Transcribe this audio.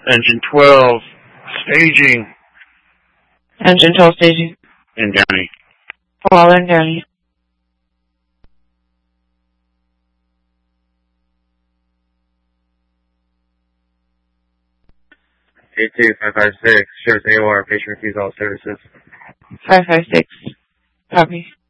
Engine 12, staging. Engine 12 staging. In Downey. Waller and Downey. A2556, shows AOR, patient refusal all services. 556. Copy.